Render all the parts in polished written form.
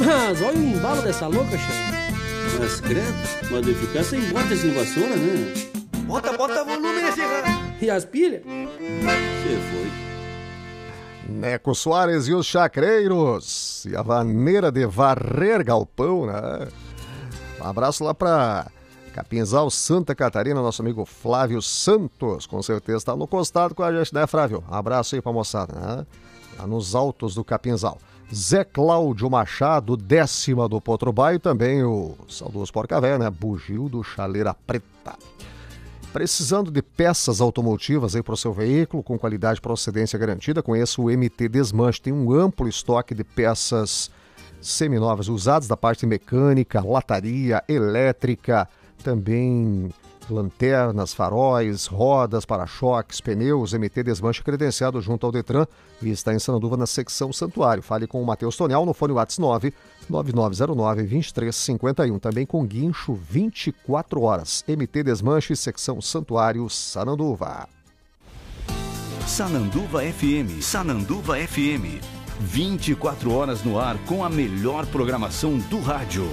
Mas olha o embalo dessa louca, chefe. Mas credo, pode ficar sem bota e sem vassoura, né? Bota volume nesse rádio. E as pilhas? Você foi. Neco Soares e os Chacreiros. E a maneira de varrer galpão, né? Um abraço lá pra Capinzal, Santa Catarina, nosso amigo Flávio Santos. Com certeza está no costado com a gente, né, Flávio? Um abraço aí pra moçada, né? Lá nos altos do Capinzal. Zé Cláudio Machado, 10ª do Potrobaio, também o saudoso Porca-Véia, né? Bugio do Chaleira Preta. Precisando de peças automotivas aí para o seu veículo, com qualidade e procedência garantida, conheça o MT Desmanche. Tem um amplo estoque de peças seminovas usadas da parte mecânica, lataria, elétrica, também lanternas, faróis, rodas, para-choques, pneus. MT Desmanche credenciado junto ao Detran e está em Sananduva na secção Santuário. Fale com o Matheus Tonial no fone WhatsApp 99909-2351. Também com guincho 24 horas. MT Desmanche, secção Santuário, Sananduva. Sananduva FM. Sananduva FM. 24 horas no ar com a melhor programação do rádio.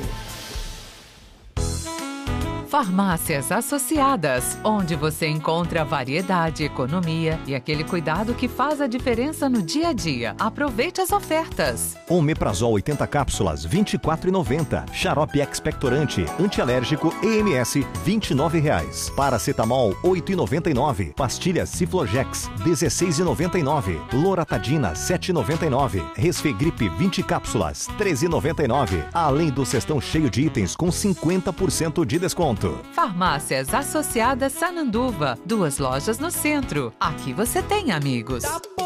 Farmácias Associadas, onde você encontra variedade, economia e aquele cuidado que faz a diferença no dia a dia. Aproveite as ofertas. Omeprazol 80 cápsulas, R$ 24,90. Xarope expectorante, antialérgico EMS, R$ 29,00. Paracetamol, R$ 8,99. Pastilhas Ciflogex, R$ 16,99. Loratadina, R$ 7,99. Resfegripe 20 cápsulas, R$ 13,99. Além do cestão cheio de itens com 50% de desconto. Farmácias Associadas Sananduva, 2 lojas no centro. Aqui você tem amigos.